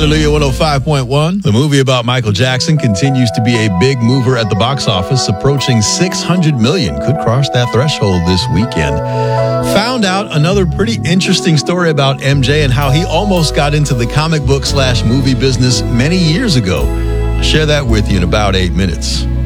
Hallelujah 105.1. The movie about Michael Jackson continues to be a big mover at the box office, approaching $600 million. Could cross that threshold this weekend. Found out another pretty interesting story about MJ and how he almost got into the comic book / movie business many years ago. I'll share that with you in about 8 minutes.